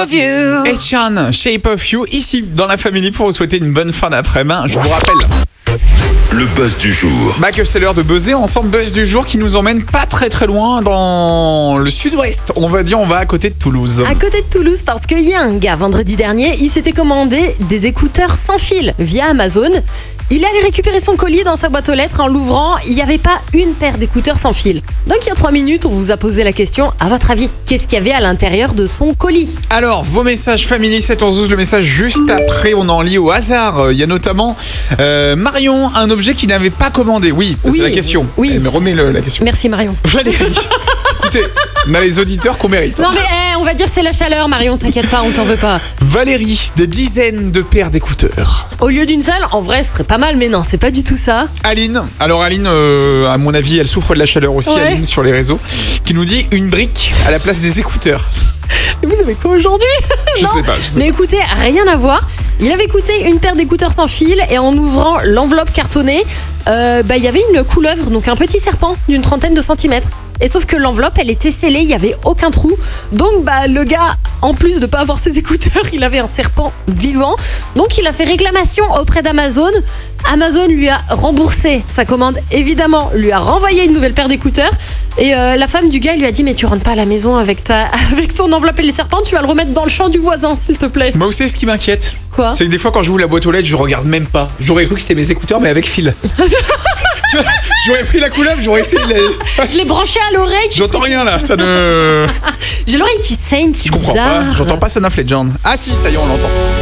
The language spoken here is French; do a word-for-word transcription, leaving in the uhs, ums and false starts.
of You. Et Chan, Shape of You, ici dans la famille pour vous souhaiter une bonne fin d'après-midi. Je vous rappelle le buzz du jour. bah, que c'est l'heure de buzzer ensemble. Buzz du jour qui nous emmène pas très très loin dans le sud-ouest. On va dire on va à côté de Toulouse. À côté de Toulouse, parce qu'il y a un gars, vendredi dernier, il s'était commandé des écouteurs sans fil via Amazon. Il est allé récupérer son colis dans sa boîte aux lettres. En l'ouvrant, il n'y avait pas une paire d'écouteurs sans fil. Donc il y a trois minutes, on vous a posé la question, à votre avis, qu'est-ce qu'il y avait à l'intérieur de son colis? Alors, vos messages Family sept onze douze, le message juste après, on en lit au hasard. Il y a notamment euh, Marion, un objet qu'il n'avait pas commandé. Oui, Oui, c'est la question. oui. Eh, mais remets-le la question. Merci Marion. Valérie, écoutez, on a les auditeurs qu'on mérite. Non mais eh, on va dire c'est la chaleur Marion, t'inquiète pas, on t'en veut pas. Valérie, des dizaines de paires d'écouteurs. Au lieu d'une seule, en vrai ce serait pas mal, mais non, c'est pas du tout ça. Aline, alors Aline, euh, à mon avis, elle souffre de la chaleur aussi, Ouais. Aline, sur les réseaux, qui nous dit une brique à la place des écouteurs. Mais vous avez quoi aujourd'hui? Je Non. sais pas, je sais Mais écoutez, rien à voir. Il avait écouté une paire d'écouteurs sans fil et en ouvrant l'enveloppe cartonnée, euh, bah, il y avait une couleuvre, donc un petit serpent d'une trentaine de centimètres. Et sauf que l'enveloppe, elle était scellée, il n'y avait aucun trou. Donc bah, le gars, en plus de pas avoir ses écouteurs, il avait un serpent vivant. Donc il a fait réclamation auprès d'Amazon. Amazon lui a remboursé sa commande, évidemment, lui a renvoyé une nouvelle paire d'écouteurs. Et euh, la femme du gars lui a dit mais tu rentres pas à la maison avec, ta, avec ton enveloppe et les serpents, tu vas le remettre dans le champ du voisin s'il te plaît. Moi, vous savez ce qui m'inquiète? Quoi? C'est que des fois, quand je ouvre la boîte aux lettres, je regarde même pas. J'aurais cru que c'était mes écouteurs, mais avec fil. Tu vois, j'aurais pris la couleuvre, j'aurais essayé de les... Je l'ai branché à l'oreille. tu J'entends sais. rien là, ça ne... J'ai l'oreille qui saigne, c'est Je comprends bizarre. pas, j'entends pas Son of Legend. Ah si, ça y est, on l'entend.